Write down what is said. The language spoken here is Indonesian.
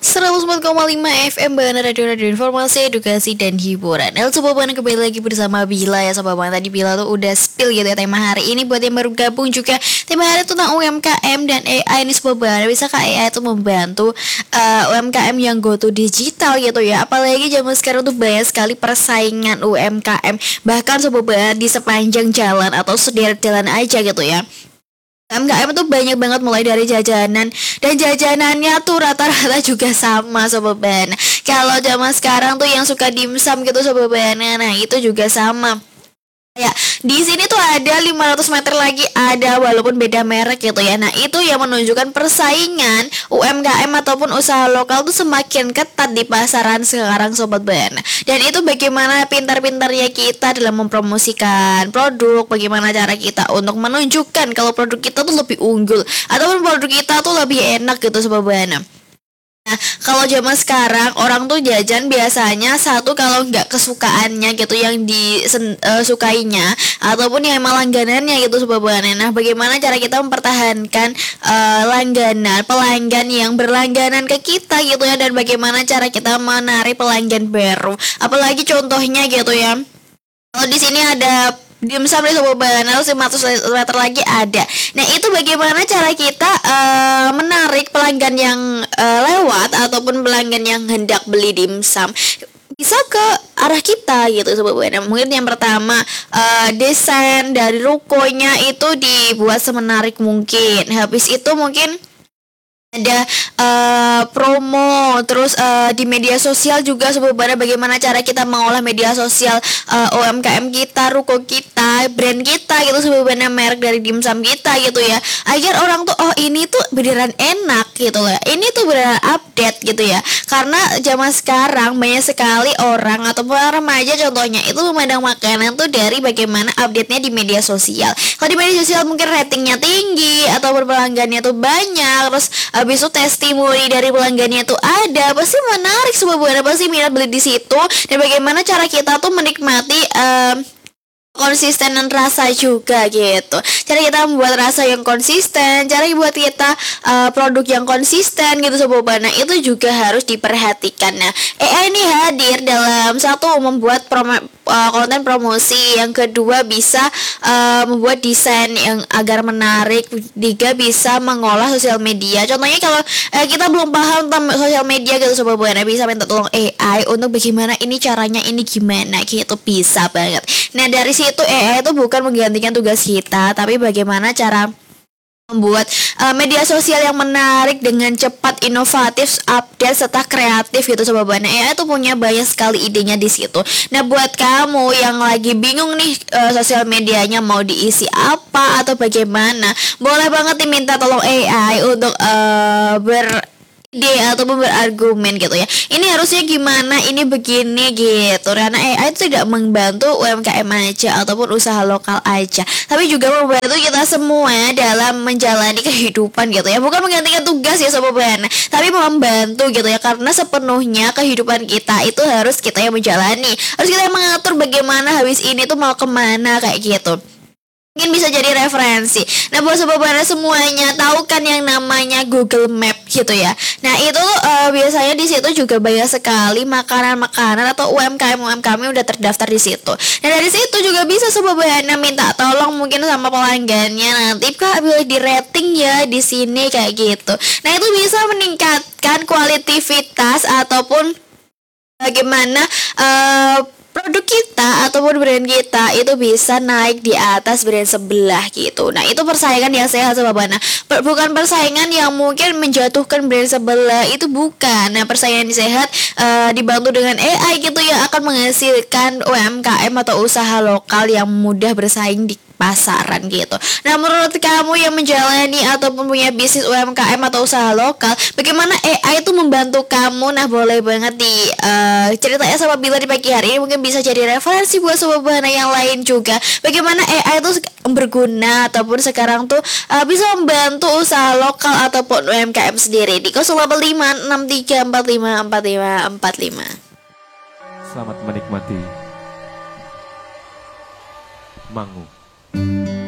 104,5 FM Bana Radio Informasi, Edukasi, dan Hiburan. Sobat Bana, kembali lagi bersama Bila ya Sobat Bana. Tadi Bila tuh udah spill gitu ya tema hari ini. Buat yang baru gabung juga, tema hari itu tentang UMKM dan AI ini Sobat Bana. Bisakah AI itu membantu UMKM yang go to digital gitu ya? Apalagi zaman sekarang tuh banyak sekali persaingan UMKM. Bahkan Sobat Bana di sepanjang jalan atau sederet jalan aja gitu ya. UMKM tuh banyak banget mulai dari jajanan, dan jajanannya tuh rata-rata juga sama Sobat Bana. Kalau zaman sekarang tuh yang suka dimsum gitu Sobat Bana, nah itu juga sama. Ya, di sini tuh ada 500 meter lagi ada, walaupun beda merek gitu ya. Nah, itu yang menunjukkan persaingan UMKM ataupun usaha lokal tuh semakin ketat di pasaran sekarang Sobat Bana. Dan itu bagaimana pintar-pintarnya kita dalam mempromosikan produk, bagaimana cara kita untuk menunjukkan kalau produk kita tuh lebih unggul ataupun produk kita tuh lebih enak gitu Sobat Bana. Nah, kalau zaman sekarang orang tuh jajan biasanya satu kalau nggak kesukaannya gitu yang disukainya ataupun yang emang langganannya gitu Sobat Bana. Nah, bagaimana cara kita mempertahankan langganan pelanggan yang berlangganan ke kita gitu ya, dan bagaimana cara kita menarik pelanggan baru. Apalagi contohnya gitu ya. Kalau di sini ada dimsum nih Sobat Bana, 500 meter lagi ada. Nah, itu bagaimana cara kita menarik pelanggan yang lewat ataupun pelanggan yang hendak beli dimsum bisa ke arah kita gitu Sobat Bana. Mungkin yang pertama desain dari rukonya itu dibuat semenarik mungkin. Habis itu mungkin ada promo, terus di media sosial juga Sobat Bana, bagaimana cara kita mengolah media sosial UMKM kita, ruko kita, brand kita gitu Sobat Bana, merek dari dimsum kita gitu ya, agar orang tuh oh ini tuh beneran enak gitu ya, ini tuh beneran update gitu ya. Karena zaman sekarang banyak sekali orang ataupun remaja contohnya itu memandang makanan tuh dari bagaimana update-nya di media sosial. Kalau di media sosial mungkin ratingnya tinggi atau pelanggannya tuh banyak, terus habis itu testimoni dari pelanggannya tuh ada, pasti menarik Sobat Bana, pasti minat beli di situ. Dan bagaimana cara kita tuh menikmati konsistenan rasa juga gitu. Cara kita membuat rasa yang konsisten, cara buat kita produk yang konsisten gitu Sobat Bana, itu juga harus diperhatikan. Nah, AI ini hadir dalam satu membuat konten promosi, yang kedua bisa membuat desain yang agar menarik, tiga bisa mengolah sosial media. Contohnya kalau kita belum paham tentang sosial media gitu Sobat Bana, bisa minta tolong AI untuk bagaimana ini caranya, ini gimana gitu, bisa banget. Nah, dari situ AI itu bukan menggantikan tugas kita, tapi bagaimana cara membuat media sosial yang menarik dengan cepat, inovatif, update serta kreatif gitu Sobat Bana. AI itu punya banyak sekali idenya di situ. Nah, buat kamu yang lagi bingung nih sosial medianya mau diisi apa atau bagaimana, boleh banget diminta tolong AI untuk ide ataupun berargumen gitu ya. Ini harusnya gimana, ini begini gitu. Karena AI itu tidak membantu UMKM aja ataupun usaha lokal aja, tapi juga membantu kita semua dalam menjalani kehidupan gitu ya. Bukan menggantikan tugas ya Sobat Bana, tapi membantu gitu ya. Karena sepenuhnya kehidupan kita itu harus kita yang menjalani, harus kita yang mengatur bagaimana habis ini tuh mau kemana kayak gitu. Mungkin bisa jadi referensi. Nah, buat Sobat Bana semuanya, tahu kan yang namanya Google Map gitu ya. Nah, itu biasanya di situ juga banyak sekali makanan-makanan atau UMKM yang udah terdaftar di situ. Nah, dari situ juga bisa Sobat Bana minta tolong mungkin sama pelanggannya, nanti Kak boleh di rating ya di sini kayak gitu. Nah, itu bisa meningkatkan kualitivitas ataupun bagaimana produk kita ataupun brand kita itu bisa naik di atas brand sebelah gitu. Nah, itu persaingan yang sehat Sobat Bana. Bukan persaingan yang mungkin menjatuhkan brand sebelah, itu bukan. Nah, persaingan yang sehat dibantu dengan AI gitu yang akan menghasilkan UMKM atau usaha lokal yang mudah bersaing di pasaran gitu. Nah, menurut kamu yang menjalani ataupun punya bisnis UMKM atau usaha lokal, bagaimana AI itu membantu kamu? Nah, boleh banget di ceritanya sama Bila di pagi hari ini, mungkin bisa jadi referensi buat Sobat Bana yang lain juga. Bagaimana AI itu berguna ataupun sekarang tuh bisa membantu usaha lokal ataupun UMKM sendiri di 085634545545. Selamat menikmati Mangu.